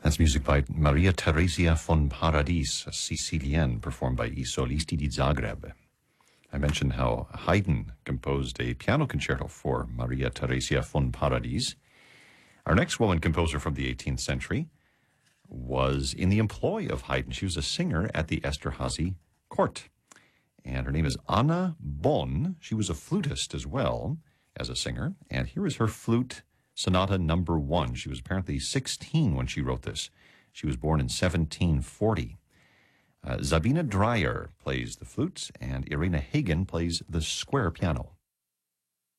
That's music by Maria Theresia von Paradis, a Sicilienne, performed by I Solisti di Zagreb. I mentioned how Haydn composed a piano concerto for Maria Theresia von Paradis. Our next woman composer from the 18th century was in the employ of Haydn. She was a singer at the Esterhazy court, and her name is Anna Bonn. She was a flutist as well as a singer, and here is her flute Sonata number 1. She was apparently 16 when she wrote this. She was born in 1740. Sabine Dreyer plays the flute, and Irina Hagen plays the square piano.